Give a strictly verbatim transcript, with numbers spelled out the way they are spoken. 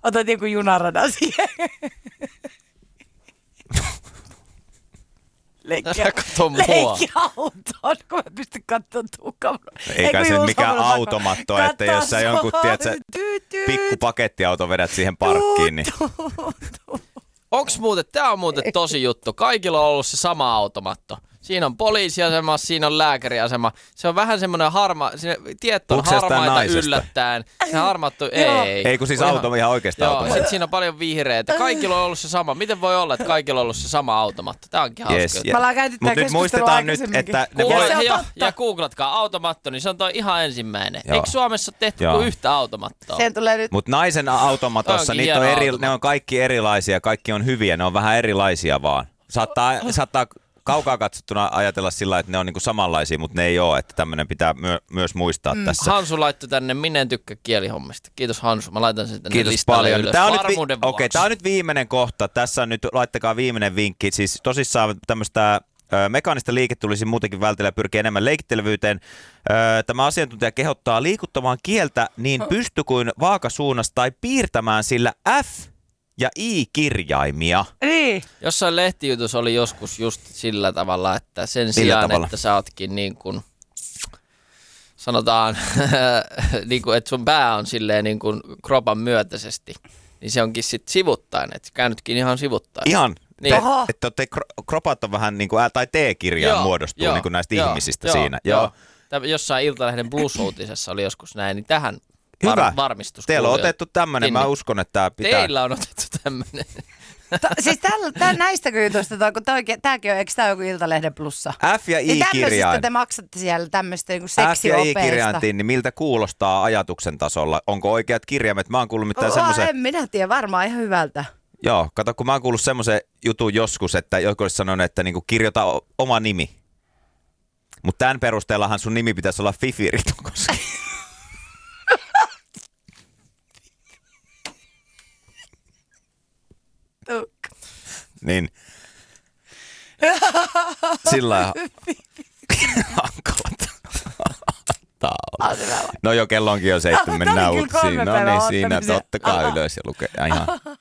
otat joku junaradan siihen. Leikki, leikki autoon, kun mä pystyn katsomaan tuukamulla. Eikä se mikään automatto, että jos sä jonkun tiedät, sä pikku pakettiauto vedät siihen parkkiin. Niin. Onks muuten, tää on muuten tosi juttu. Kaikilla on ollut se sama automatto. Siinä on poliisiasema, siinä on lääkäriasema. Se on vähän semmoinen harma, tiet on harmaita yllättäen. Se harmattu, ei. Ei kun siis auto on ihan oikeastaan joo, automatto. Sit siinä on paljon vihreitä. Kaikilla on ollut se sama. Miten voi olla, että kaikilla on ollut se sama automatto? Tää onkin hauska. Yes, yeah. Mutta nyt muistetaan nyt, että... Ne Kuule, voi... ja, ja googlatkaa automatto, niin se on toi ihan ensimmäinen. Joo. Eikö Suomessa tehty kuin yhtä automattoa? Mutta naisen automatossa, niitä on eri, ne on kaikki erilaisia, kaikki on hyviä, ne on vähän erilaisia vaan. Saattaa... saattaa kaukaa katsottuna ajatella sillä, että ne on niinku samanlaisia, mutta ne ei ole, että tämmöinen pitää myö- myös muistaa mm. tässä. Hansu laittoi tänne, minä en tykkää kielihommista. Kiitos Hansu, mä laitan sen tänne Kiitos listalle paljon. ylös. Tämä on, vi- okay, tämä on nyt viimeinen kohta. Tässä on nyt, laittakaa viimeinen vinkki. Siis tosissaan tämmöistä ö, mekaanista liike tulisi muutenkin vältellä ja pyrkiä enemmän leikittelevyyteen. Ö, tämä asiantuntija kehottaa liikuttamaan kieltä niin pysty kuin vaakasuunnassa tai piirtämään sillä F ja I-kirjaimia. Niin. Jossain lehtijutussa oli joskus just sillä tavalla, että sen sijaan, tavalla? että sä ootkin niin kuin, sanotaan, niin kuin, että sun pää on silleen niin kuin kropan myötäisesti, niin se onkin sitten sivuttaen, että käännytkin ihan sivuttaen. Ihan? Niin. Että te, te kropat on vähän niin kuin, tai T-kirjain muodostuu joo, niin kuin näistä joo, ihmisistä joo, siinä. Joo. Joo. Jossain Iltalehden Blues-uutisessa oli joskus näin, niin tähän var- Hyvä. varmistus. Teillä on otettu tämmöinen, mä uskon, että tämä pitää. Teillä on otettu tämmöinen. Ta- siis tällä, tällä, näistäkö jutusta, kun tämäkin on, eikö tämä joku Iltalehden plussa? F ja I-kirjain. Ja tämmöisistä te maksatte siellä tämmöistä niin F ja I-kirjaintiin, niin miltä kuulostaa ajatuksen tasolla? Onko oikeat kirjaimet? Mä oon kuullut mitään oh, semmoisen... En minä tiedä, varmaan ihan hyvältä. Joo, kato, kun mä oon kuullut semmoisen jutun joskus, että joku olisi sanonut, että niinku kirjoita o- oma nimi. Mutta tämän perusteellahan sun nimi pitäisi olla Fifi Ritukoski. Niin. Sillä hankalat. No jo, kello onkin jo seitsemän, mennään uutisiin. No niin, siinä, ottakaa ylös ja lukee. Ihan.